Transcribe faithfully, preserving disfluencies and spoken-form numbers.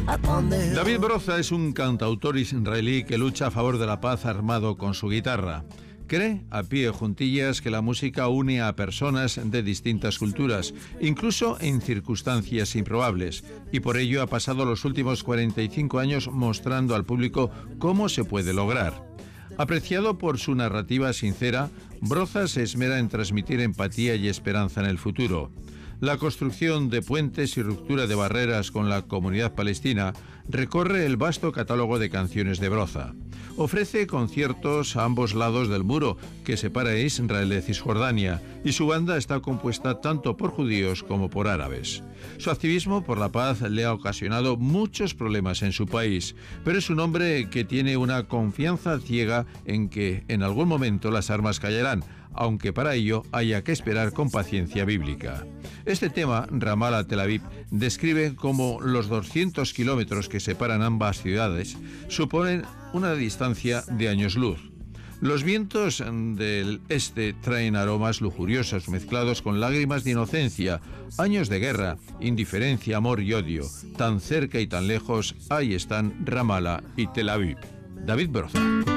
David Broza es un cantautor israelí que lucha a favor de la paz armado con su guitarra. Cree, a pie juntillas, que la música une a personas de distintas culturas, incluso en circunstancias improbables, y por ello ha pasado los últimos cuarenta y cinco años mostrando al público cómo se puede lograr. Apreciado por su narrativa sincera, Broza se esmera en transmitir empatía y esperanza en el futuro. La construcción de puentes y ruptura de barreras con la comunidad palestina recorre el vasto catálogo de canciones de Broza. Ofrece conciertos a ambos lados del muro que separa a Israel de Cisjordania, y su banda está compuesta tanto por judíos como por árabes. Su activismo por la paz le ha ocasionado muchos problemas en su país, pero es un hombre que tiene una confianza ciega en que en algún momento las armas callarán, aunque para ello haya que esperar con paciencia bíblica. Este tema, Ramallah-Tel Aviv, describe cómo los doscientos kilómetros que separan ambas ciudades suponen una distancia de años luz. Los vientos del este traen aromas lujuriosos mezclados con lágrimas de inocencia, años de guerra, indiferencia, amor y odio. Tan cerca y tan lejos, ahí están Ramallah y Tel Aviv. David Broza.